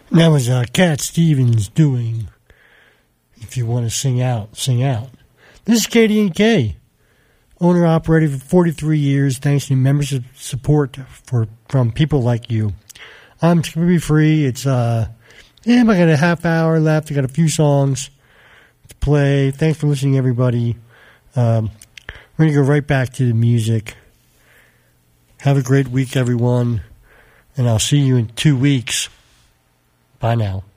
And that was Cat Stevens doing If You Want to Sing Out, Sing Out. This is KDNK, owner-operator for 43 years, thanks to membership support from people like you. I'm going to be free. It's, I got a half hour left. I got a few songs to play. Thanks for listening, everybody. We're going to go right back to the music. Have a great week, everyone, and I'll see you in 2 weeks. Bye now.